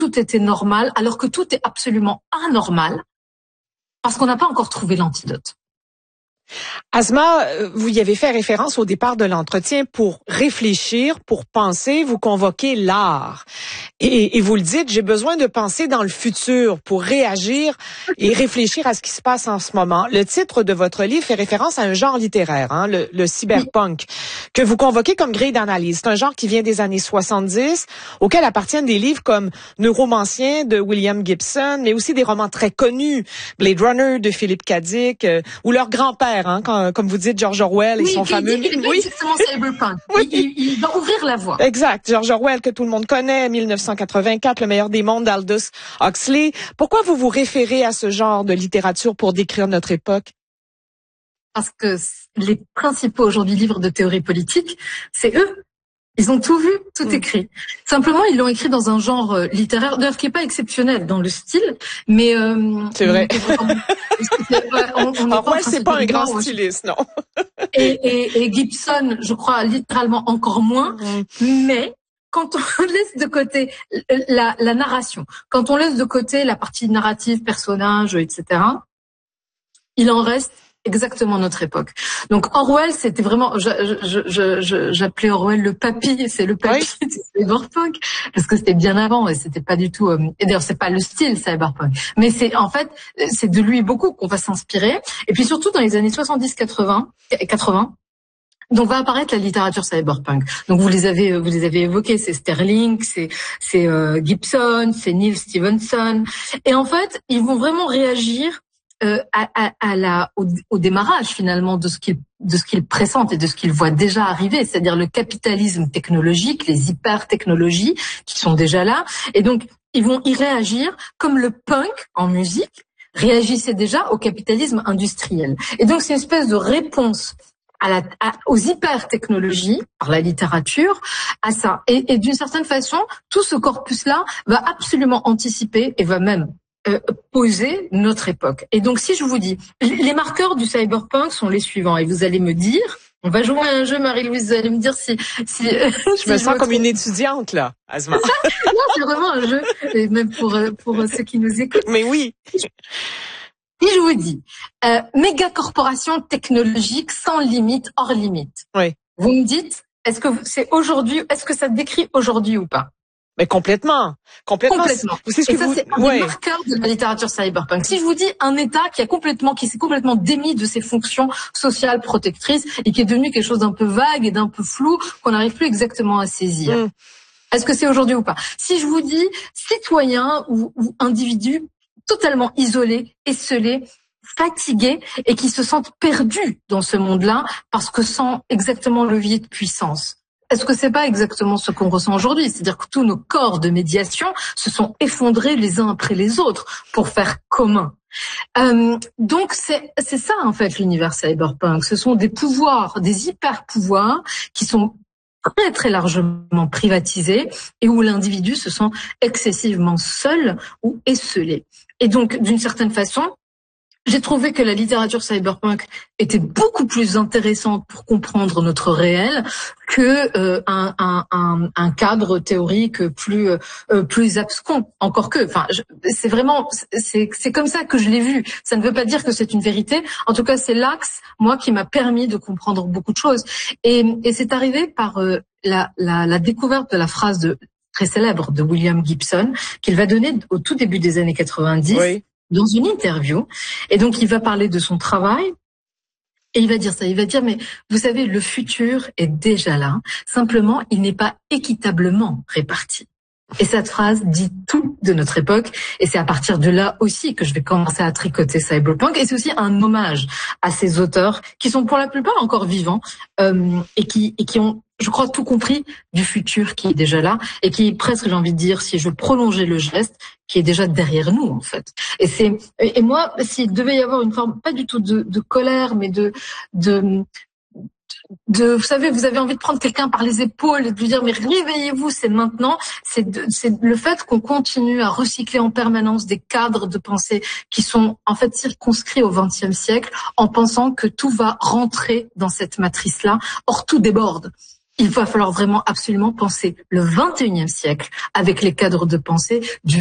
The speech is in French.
tout était normal, alors que tout est absolument anormal, parce qu'on n'a pas encore trouvé l'antidote. Asma, vous y avez fait référence au départ de l'entretien. Pour réfléchir, pour penser, vous convoquez l'art. Et vous le dites, j'ai besoin de penser dans le futur pour réagir et réfléchir à ce qui se passe en ce moment. Le titre de votre livre fait référence à un genre littéraire, hein, le cyberpunk, que vous convoquez comme grille d'analyse. C'est un genre qui vient des années 70, auquel appartiennent des livres comme Neuromancien de William Gibson, mais aussi des romans très connus, Blade Runner de Philip K. Dick, ou leur grand-père, hein, comme vous dites, George Orwell et son fameux... Oui, exactement, cyberpunk. Oui. Il va ouvrir la voie. Exact. George Orwell, que tout le monde connaît, 1984, Le meilleur des mondes d'Aldous Huxley. Pourquoi vous vous référez à ce genre de littérature pour décrire notre époque? Parce que les principaux aujourd'hui livres de théorie politique, c'est eux. Ils ont tout vu, tout écrit. Simplement, ils l'ont écrit dans un genre littéraire, d'ailleurs, qui est pas exceptionnel dans le style, mais c'est vrai. Orwell, c'est pas un grand styliste, non. et Gibson, je crois, littéralement encore moins. Mais quand on laisse de côté la narration, quand on laisse de côté la partie narrative, personnage, etc., il en reste exactement notre époque. Donc Orwell, c'était vraiment, j'appelais Orwell le papy, c'est le papy du cyberpunk, parce que c'était bien avant et c'était pas du tout, et d'ailleurs c'est pas le style cyberpunk, mais c'est en fait, c'est de lui beaucoup qu'on va s'inspirer, et puis surtout dans les années 70-80, donc va apparaître la littérature cyberpunk. Donc vous les avez évoqués, c'est Sterling, c'est Gibson, c'est Neil Stephenson, et en fait ils vont vraiment réagir au démarrage finalement de ce qu'ils pressentent et de ce qu'ils voient déjà arriver, c'est-à-dire le capitalisme technologique, les hyper-technologies qui sont déjà là, et donc ils vont y réagir comme le punk en musique réagissait déjà au capitalisme industriel. Et donc c'est une espèce de réponse aux hyper-technologies par la littérature, à ça. Et d'une certaine façon, tout ce corpus-là va absolument anticiper et va même poser notre époque. Et donc, si je vous dis, les marqueurs du cyberpunk sont les suivants, et vous allez me dire, on va jouer à un jeu, Marie-Louise, vous allez me dire si je me sens comme une étudiante, là, Asma. Non, c'est vraiment un jeu, et même pour ceux qui nous écoutent. Mais oui. Si je vous dis, méga corporation technologique sans limite, hors limite. Oui. Vous me dites, est-ce que ça décrit aujourd'hui ou pas? Mais complètement. Complètement. C'est un des marqueurs de la littérature cyberpunk. Si je vous dis un État qui s'est complètement démis de ses fonctions sociales protectrices et qui est devenu quelque chose d'un peu vague et d'un peu flou qu'on n'arrive plus exactement à saisir. Est-ce que c'est aujourd'hui ou pas? Si je vous dis citoyen ou individu totalement isolé, esseulé, fatigués et qui se sentent perdus dans ce monde-là parce que sans exactement levier de puissance. Est-ce que c'est pas exactement ce qu'on ressent aujourd'hui? C'est-à-dire que tous nos corps de médiation se sont effondrés les uns après les autres pour faire commun. Donc c'est ça en fait l'univers cyberpunk. Ce sont des pouvoirs, des hyper-pouvoirs qui sont très très largement privatisés et où l'individu se sent excessivement seul ou esseulé. Et donc d'une certaine façon, j'ai trouvé que la littérature cyberpunk était beaucoup plus intéressante pour comprendre notre réel que un cadre théorique plus abscon. Encore que, enfin, c'est vraiment c'est comme ça que je l'ai vu. Ça ne veut pas dire que c'est une vérité. En tout cas, c'est l'axe moi qui m'a permis de comprendre beaucoup de choses. Et c'est arrivé par la découverte de la phrase très célèbre de William Gibson qu'il va donner au tout début des années 90. Oui. Dans une interview, et donc il va parler de son travail, et il va dire ça, il va dire, mais vous savez, le futur est déjà là, simplement il n'est pas équitablement réparti. Et cette phrase dit tout de notre époque, et c'est à partir de là aussi que je vais commencer à tricoter cyberpunk, et c'est aussi un hommage à ces auteurs qui sont pour la plupart encore vivants, et qui ont, je crois, tout compris du futur qui est déjà là, et qui, presque, j'ai envie de dire, si je prolongeais le geste, qui est déjà derrière nous, en fait. Et moi, s'il devait y avoir une forme, pas du tout de colère, mais vous savez, vous avez envie de prendre quelqu'un par les épaules et de lui dire, mais réveillez-vous, c'est maintenant. C'est le fait qu'on continue à recycler en permanence des cadres de pensée qui sont, en fait, circonscrits au XXe siècle en pensant que tout va rentrer dans cette matrice-là. Or, tout déborde. Il va falloir vraiment absolument penser le 21e siècle avec les cadres de pensée du